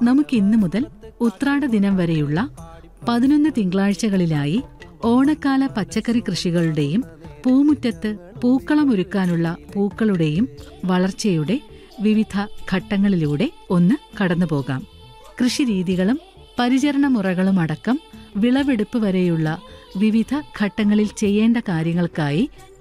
നമുക്കിന്നു മുതൽ ഉത്രാട ദിനം വരെയുള്ള 11 തിങ്കളാഴ്ചകളിലായി ഓണക്കാല പച്ചക്കറി കൃഷികളുടെയും പൂമുറ്റത്ത് പൂക്കളമൊരുക്കാനുള്ള പൂക്കളുടെയും വളർച്ചയുടെ വിവിധ ഘട്ടങ്ങളിലൂടെ ഒന്ന് കടന്നുപോകാം. കൃഷിരീതികളും പരിചരണമുറകളുമടക്കം വിളവെടുപ്പ് വരെയുള്ള വിവിധ ഘട്ടങ്ങളിൽ ചെയ്യേണ്ട കാര്യങ്ങൾക്കായി